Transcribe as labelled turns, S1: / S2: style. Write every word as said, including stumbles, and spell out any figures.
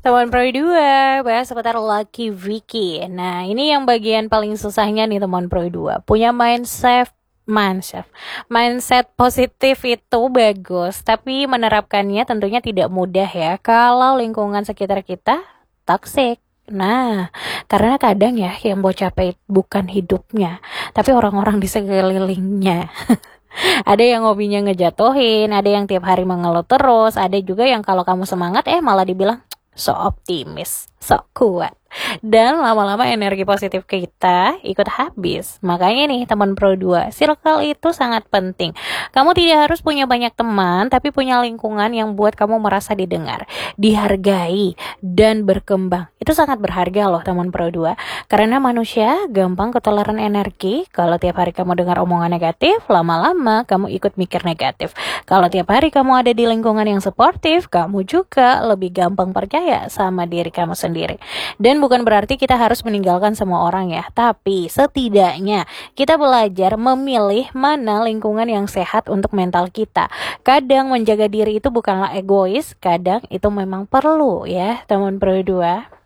S1: Teman Pro dua, bahas seputar Lucky Vicky. Nah, ini yang bagian paling susahnya nih teman Pro dua. Punya mindset mindset mindset positif itu bagus, tapi menerapkannya tentunya tidak mudah ya kalau lingkungan sekitar kita toxic. Nah, karena kadang ya yang mau capek bukan hidupnya, tapi orang-orang di sekelilingnya. Ada yang hobinya ngejatuhin, ada yang tiap hari mengeluh terus, ada juga yang kalau kamu semangat eh malah dibilang so optimis, so kuat. Dan lama-lama energi positif kita ikut habis. Makanya nih teman Pro dua, circle itu sangat penting. Kamu tidak harus punya banyak teman, tapi punya lingkungan yang buat kamu merasa didengar, dihargai, dan berkembang. Itu sangat berharga loh teman Pro dua. Karena manusia gampang ketularan energi. Kalau tiap hari kamu dengar omongan negatif, lama-lama kamu ikut mikir negatif. Kalau tiap hari kamu ada di lingkungan yang suportif, kamu juga lebih gampang percaya sama diri kamu sendiri. Dan bukan berarti kita harus meninggalkan semua orang ya, tapi setidaknya kita belajar memilih mana lingkungan yang sehat untuk mental kita. Kadang menjaga diri itu bukanlah egois, kadang itu memang perlu ya teman Pro dua.